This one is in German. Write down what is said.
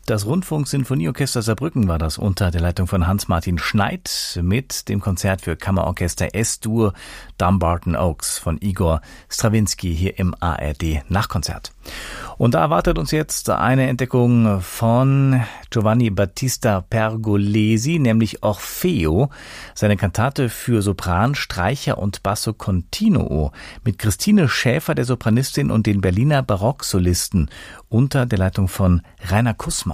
Das Rundfunk-Sinfonieorchester Saarbrücken war das unter der Leitung von Hans-Martin Schneid mit dem Konzert für Kammerorchester S-Dur Dumbarton Oaks von Igor Strawinsky hier im ARD Nachkonzert. Und da erwartet uns jetzt eine Entdeckung von Giovanni Battista Pergolesi, nämlich Orfeo, seine Kantate für Sopran, Streicher und Basso Continuo mit Christine Schäfer, der Sopranistin, und den Berliner Barocksolisten unter der Leitung von Rainer Kussmann.